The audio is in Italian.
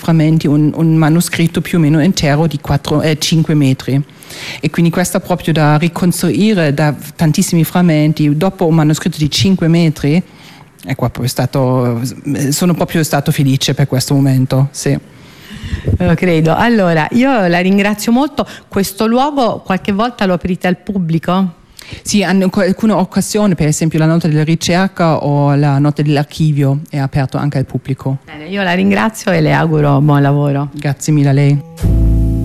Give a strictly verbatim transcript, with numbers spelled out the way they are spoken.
frammenti un, un manoscritto più o meno intero di quattro, eh, cinque metri. E quindi questo proprio da ricostruire da tantissimi frammenti dopo un manoscritto di cinque metri, ecco, proprio stato, sono proprio stato felice per questo momento, sì. Lo credo. Allora, io la ringrazio molto. Questo luogo qualche volta lo aprite al pubblico? Sì, in alcune occasioni, per esempio la notte della ricerca o la notte dell'archivio, è aperto anche al pubblico. Bene, io la ringrazio e le auguro buon lavoro. Grazie mille a lei.